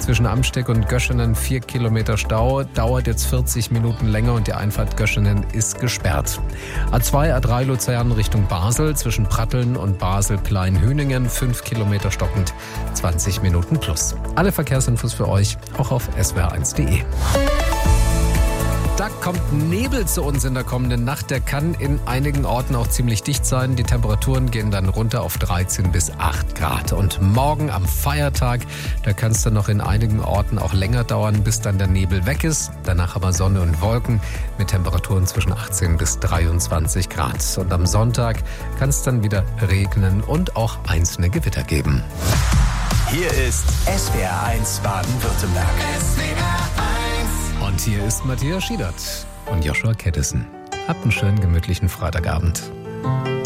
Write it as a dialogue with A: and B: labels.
A: Zwischen Amsteck und Göschenen 4 Kilometer Stau, dauert jetzt 40 Minuten länger und die Einfahrt Göschenen ist gesperrt. A2, A3 Luzern Richtung Basel, zwischen Pratteln und Basel-Kleinhüningen 5 Kilometer stockend, 20 Minuten plus. Alle Verkehrsinfos für euch auch auf swr1.de. Da kommt Nebel zu uns in der kommenden Nacht. Der kann in einigen Orten auch ziemlich dicht sein. Die Temperaturen gehen dann runter auf 13 bis 8 Grad. Und morgen am Feiertag, da kann es dann noch in einigen Orten auch länger dauern, bis dann der Nebel weg ist. Danach aber Sonne und Wolken mit Temperaturen zwischen 18 bis 23 Grad. Und am Sonntag kann es dann wieder regnen und auch einzelne Gewitter geben.
B: Hier ist SWR1 Baden-Württemberg.
A: Und hier ist Matthias Schiedert und Joshua Kettesen. Habt einen schönen, gemütlichen Freitagabend.